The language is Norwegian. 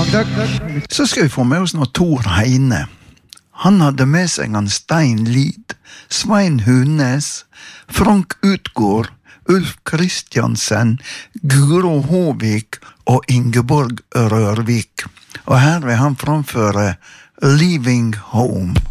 Så skal vi få med oss nå Tor Heine. Han hadde med seg en Stein Lid, Svein Hunes, Frank Utgård, Ulf Kristiansen, Guro Håvik og Ingeborg Rørvik. Og her vil han framføre Leaving Home.